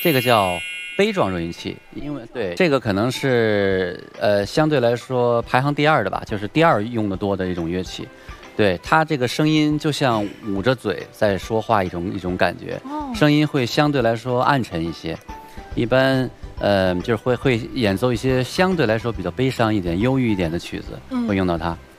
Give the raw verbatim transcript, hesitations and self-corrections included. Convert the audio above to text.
这个叫杯状弱音器，因为对这个可能是呃相对来说排行第二的吧，就是第二用的多的一种乐器。对，它这个声音就像捂着嘴在说话一种一种感觉， 哦， 声音会相对来说暗沉一些，一般呃就是会会演奏一些相对来说比较悲伤一点、忧郁一点的曲子， 嗯会用到它。